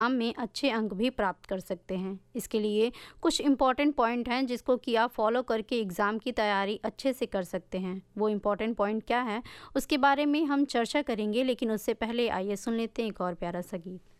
Exam में अच्छे अंक भी प्राप्त कर सकते हैं। इसके लिए कुछ इम्पॉर्टेंट पॉइंट हैं जिसको कि आप फॉलो करके एग्ज़ाम की तैयारी अच्छे से कर सकते हैं। वो इम्पॉर्टेंट पॉइंट क्या है उसके बारे में हम चर्चा करेंगे, लेकिन उससे पहले आइए सुन लेते हैं एक और प्यारा सा गीत।